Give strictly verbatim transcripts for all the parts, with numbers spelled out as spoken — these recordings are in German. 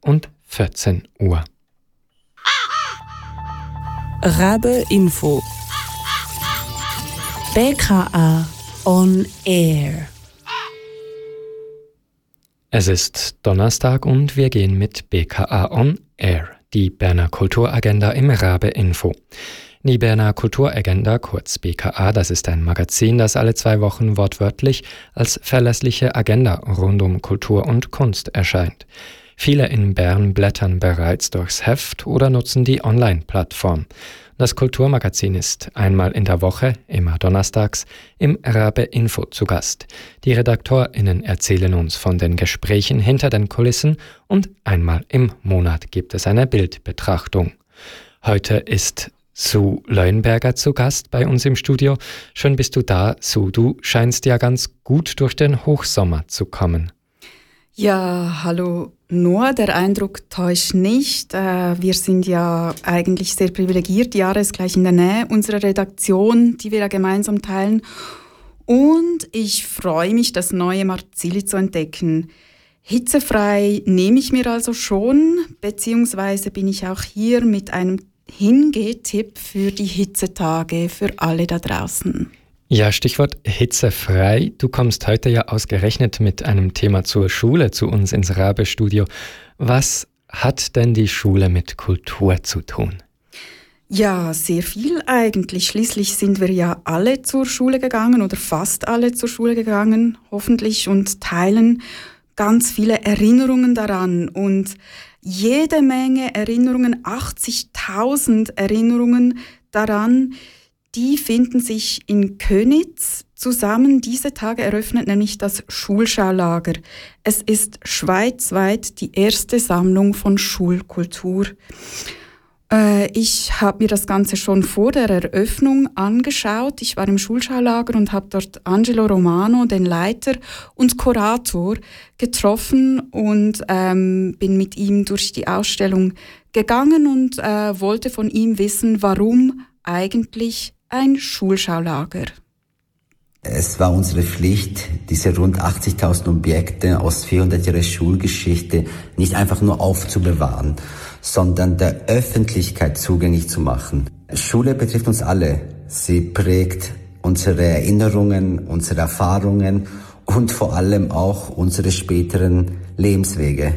und vierzehn Uhr. Rabe Info B K A on Air. Es ist Donnerstag und wir gehen mit B K A on Air, die Berner Kulturagenda im Rabe Info. Die Berner Kulturagenda, kurz B K A, das ist ein Magazin, das alle zwei Wochen wortwörtlich als verlässliche Agenda rund um Kultur und Kunst erscheint. Viele in Bern blättern bereits durchs Heft oder nutzen die Online-Plattform. Das Kulturmagazin ist einmal in der Woche, immer donnerstags, im Rabe Info zu Gast. Die RedaktorInnen erzählen uns von den Gesprächen hinter den Kulissen und einmal im Monat gibt es eine Bildbetrachtung. Heute ist Sue Leuenberger zu Gast bei uns im Studio. Schön bist du da, Sue. Du scheinst ja ganz gut durch den Hochsommer zu kommen. Ja, hallo Noah, der Eindruck täuscht nicht. Äh, wir sind ja eigentlich sehr privilegiert. Jahre ist gleich in der Nähe unserer Redaktion, die wir ja gemeinsam teilen. Und ich freue mich, das neue Marzili zu entdecken. Hitzefrei nehme ich mir also schon, beziehungsweise bin ich auch hier mit einem Hingeh-Tipp für die Hitzetage für alle da draußen. Ja, Stichwort hitzefrei. Du kommst heute ja ausgerechnet mit einem Thema zur Schule zu uns ins Rabe-Studio. Was hat denn die Schule mit Kultur zu tun? Ja, sehr viel eigentlich. Schließlich sind wir ja alle zur Schule gegangen oder fast alle zur Schule gegangen, hoffentlich, und teilen ganz viele Erinnerungen daran. Und jede Menge Erinnerungen, achtzigtausend Erinnerungen daran, die finden sich in Könitz zusammen. Diese Tage eröffnet nämlich das Schulschaulager. Es ist schweizweit die erste Sammlung von Schulkultur. Äh, ich habe mir das Ganze schon vor der Eröffnung angeschaut. Ich war im Schulschaulager und habe dort Angelo Romano, den Leiter und Kurator, getroffen und ähm, bin mit ihm durch die Ausstellung gegangen und äh, wollte von ihm wissen, warum eigentlich ein Schulschaulager. Es war unsere Pflicht, diese rund achtzigtausend Objekte aus vierhundert Jahren Schulgeschichte nicht einfach nur aufzubewahren, sondern der Öffentlichkeit zugänglich zu machen. Schule betrifft uns alle. Sie prägt unsere Erinnerungen, unsere Erfahrungen und vor allem auch unsere späteren Lebenswege.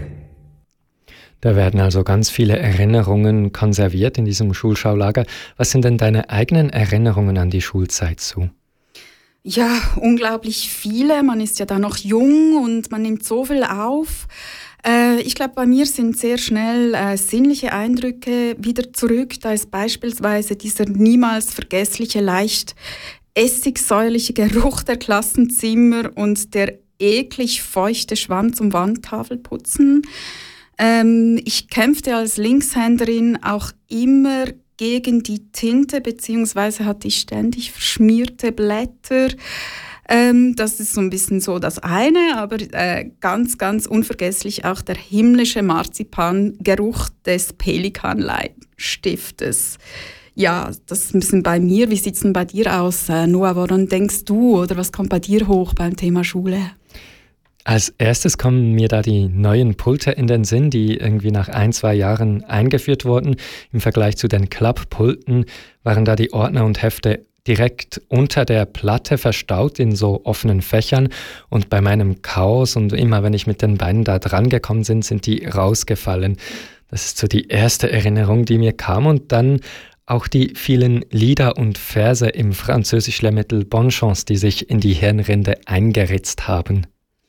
Da werden also ganz viele Erinnerungen konserviert in diesem Schulschaulager. Was sind denn deine eigenen Erinnerungen an die Schulzeit so? Ja, unglaublich viele. Man ist ja da noch jung und man nimmt so viel auf. Äh, ich glaube, bei mir sind sehr schnell äh, sinnliche Eindrücke wieder zurück. Da ist beispielsweise dieser niemals vergessliche, leicht essigsäuerliche Geruch der Klassenzimmer und der eklig feuchte Schwamm zum Wandtafelputzen. Ähm, ich kämpfte als Linkshänderin auch immer gegen die Tinte, beziehungsweise hatte ich ständig verschmierte Blätter. Ähm, das ist so ein bisschen so das eine, aber äh, ganz, ganz unvergesslich auch der himmlische Marzipangeruch des Pelikanleitstiftes. Ja, das ist ein bisschen bei mir. Wie sieht es denn bei dir aus, äh, Noah? Woran denkst du oder was kommt bei dir hoch beim Thema Schule? Als erstes kommen mir da die neuen Pulte in den Sinn, die irgendwie nach ein, zwei Jahren eingeführt wurden. Im Vergleich zu den Klapppulten waren da die Ordner und Hefte direkt unter der Platte verstaut in so offenen Fächern. Und bei meinem Chaos und immer, wenn ich mit den Beinen da dran gekommen bin, sind die rausgefallen. Das ist so die erste Erinnerung, die mir kam. Und dann auch die vielen Lieder und Verse im Französisch-Lehrmittel Bonchance, die sich in die Hirnrinde eingeritzt haben.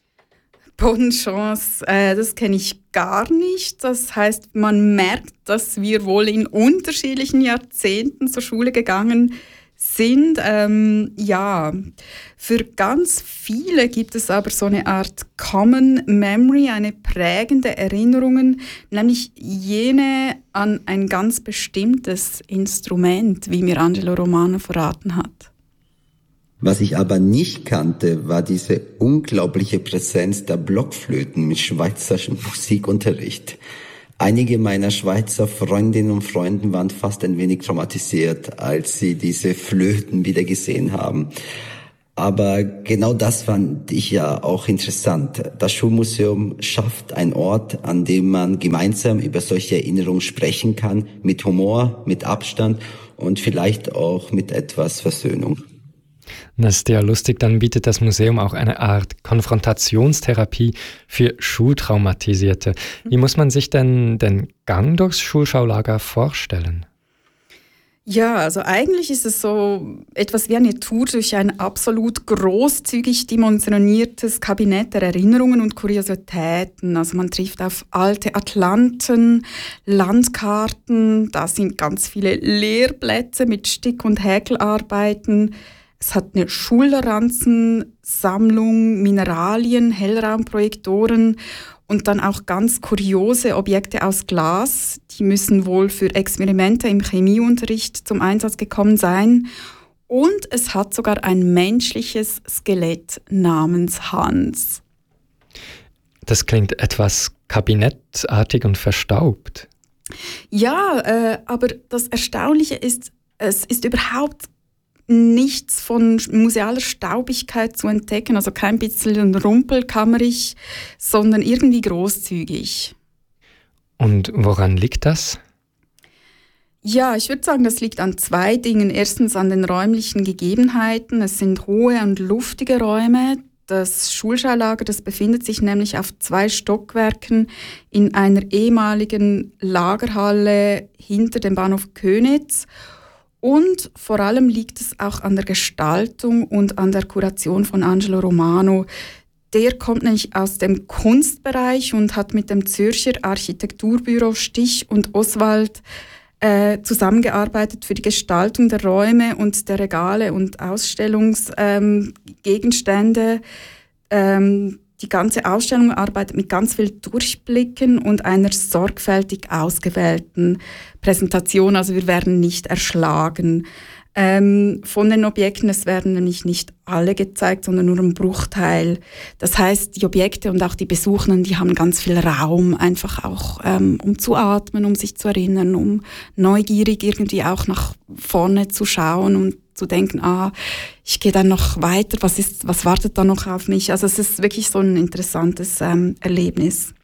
Bonchance, äh, das kenne ich gar nicht. Das heißt, man merkt, dass wir wohl in unterschiedlichen Jahrzehnten zur Schule gegangen sind. Ähm, ja, für ganz viele gibt es aber so eine Art Common Memory, eine prägende Erinnerung, nämlich jene an ein ganz bestimmtes Instrument, wie mir Angelo Romano verraten hat. Was ich aber nicht kannte, war diese unglaubliche Präsenz der Blockflöten mit schweizerischem Musikunterricht. Einige meiner Schweizer Freundinnen und Freunde waren fast ein wenig traumatisiert, als sie diese Flöten wieder gesehen haben. Aber genau das fand ich ja auch interessant. Das Schulmuseum schafft einen Ort, an dem man gemeinsam über solche Erinnerungen sprechen kann, mit Humor, mit Abstand und vielleicht auch mit etwas Versöhnung. Das ist ja lustig, dann bietet das Museum auch eine Art Konfrontationstherapie für Schultraumatisierte. Wie muss man sich denn den Gang durchs Schulschaulager vorstellen? Ja, also eigentlich ist es so etwas wie eine Tour durch ein absolut großzügig dimensioniertes Kabinett der Erinnerungen und Kuriositäten. Also man trifft auf alte Atlanten, Landkarten, da sind ganz viele Lehrplätze mit Stick- und Häkelarbeiten. Es hat eine Schulranzensammlung, Mineralien, Hellraumprojektoren und dann auch ganz kuriose Objekte aus Glas. Die müssen wohl für Experimente im Chemieunterricht zum Einsatz gekommen sein. Und es hat sogar ein menschliches Skelett namens Hans. Das klingt etwas kabinettartig und verstaubt. Ja, äh, aber das Erstaunliche ist, es ist überhaupt nichts von musealer Staubigkeit zu entdecken, also kein bisschen rumpelkammerig, sondern irgendwie großzügig. Und woran liegt das? Ja, ich würde sagen, das liegt an zwei Dingen. Erstens an den räumlichen Gegebenheiten. Es sind hohe und luftige Räume. Das Schulschaulager, das befindet sich nämlich auf zwei Stockwerken in einer ehemaligen Lagerhalle hinter dem Bahnhof Köniz. Und vor allem liegt es auch an der Gestaltung und an der Kuration von Angelo Romano. Der kommt nämlich aus dem Kunstbereich und hat mit dem Zürcher Architekturbüro Stich und Oswald äh, zusammengearbeitet für die Gestaltung der Räume und der Regale und Ausstellungsgegenstände. Ähm, ähm, die ganze Ausstellung arbeitet mit ganz viel Durchblicken und einer sorgfältig ausgewählten Präsentation. Also wir werden nicht erschlagen ähm, von den Objekten. Es werden nämlich nicht alle gezeigt, sondern nur ein Bruchteil. Das heißt, die Objekte und auch die Besuchenden, die haben ganz viel Raum, einfach auch ähm, um zu atmen, um sich zu erinnern, um neugierig irgendwie auch nach vorne zu schauen und zu denken, ah, ich gehe dann noch weiter, was ist, was wartet da noch auf mich? Also es ist wirklich so ein interessantes ähm, Erlebnis.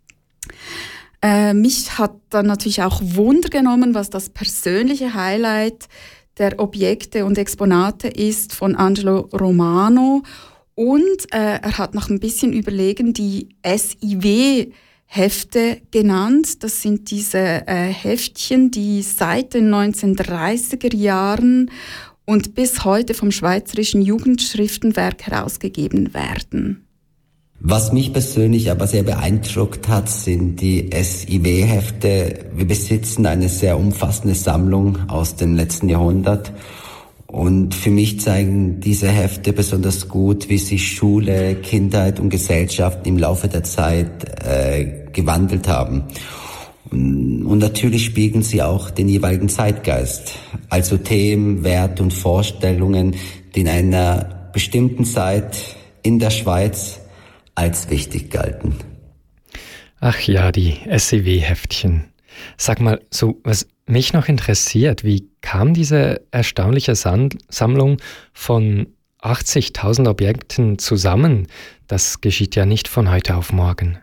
Äh, mich hat dann natürlich auch Wunder genommen, was das persönliche Highlight der Objekte und Exponate ist von Angelo Romano. Und äh, er hat nach ein bisschen Überlegen die S I W-Hefte genannt. Das sind diese äh, Heftchen, die seit den neunzehnhundertdreißiger Jahren und bis heute vom Schweizerischen Jugendschriftenwerk herausgegeben werden. Was mich persönlich aber sehr beeindruckt hat, sind die S I W-Hefte. Wir besitzen eine sehr umfassende Sammlung aus dem letzten Jahrhundert. Und für mich zeigen diese Hefte besonders gut, wie sich Schule, Kindheit und Gesellschaft im Laufe der Zeit äh, gewandelt haben. Und natürlich spiegeln sie auch den jeweiligen Zeitgeist, also Themen, Werte und Vorstellungen, die in einer bestimmten Zeit in der Schweiz als wichtig galten. Ach ja, die S I W-Heftchen. Sag mal, so was mich noch interessiert, wie kam diese erstaunliche Sand- Sammlung von achtzigtausend Objekten zusammen? Das geschieht ja nicht von heute auf morgen.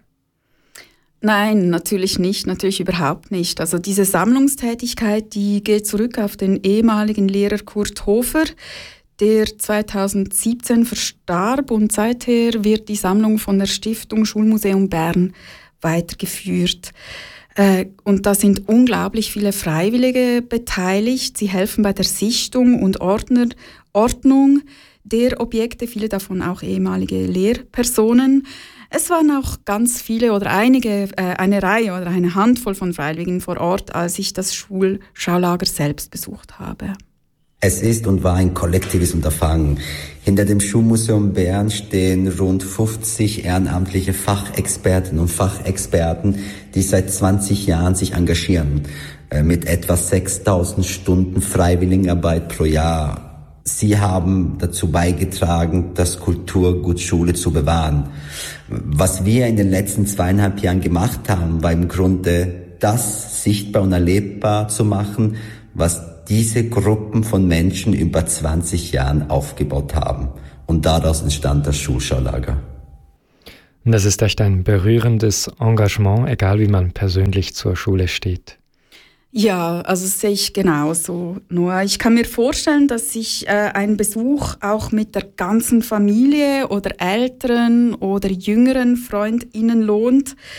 Nein, natürlich nicht, natürlich überhaupt nicht. Also diese Sammlungstätigkeit, die geht zurück auf den ehemaligen Lehrer Kurt Hofer, der zweitausendsiebzehn verstarb und seither wird die Sammlung von der Stiftung Schulmuseum Bern weitergeführt. Äh, und da sind unglaublich viele Freiwillige beteiligt. Sie helfen bei der Sichtung und Ordner, Ordnung der Objekte, viele davon auch ehemalige Lehrpersonen. Es waren auch ganz viele oder einige, äh, eine Reihe oder eine Handvoll von Freiwilligen vor Ort, als ich das Schulschaulager selbst besucht habe. Es ist und war ein kollektives Unterfangen. Hinter dem Schulmuseum Bern stehen rund fünfzig ehrenamtliche Fachexpertinnen und Fachexperten, die seit zwanzig Jahren sich engagieren, äh, mit etwa sechstausend Stunden Freiwilligenarbeit pro Jahr. Sie haben dazu beigetragen, das Kulturgut Schule zu bewahren. Was wir in den letzten zweieinhalb Jahren gemacht haben, war im Grunde das sichtbar und erlebbar zu machen, was diese Gruppen von Menschen über zwanzig Jahren aufgebaut haben. Und daraus entstand das Schulschaulager. Und das ist echt ein berührendes Engagement, egal wie man persönlich zur Schule steht. Ja, also das sehe ich genauso. Nur ich kann mir vorstellen, dass sich äh, ein Besuch auch mit der ganzen Familie oder älteren oder jüngeren FreundInnen lohnt.